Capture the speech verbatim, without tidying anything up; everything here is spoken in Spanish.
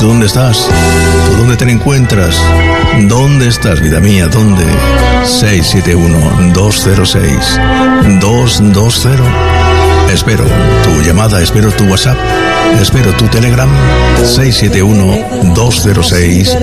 ¿Tú dónde estás? ¿Tú dónde te encuentras? ¿Dónde estás, vida mía? ¿Dónde? seis siete uno, dos cero seis, dos dos cero. Espero tu llamada, espero tu WhatsApp, espero tu Telegram. seis siete uno, dos cero seis,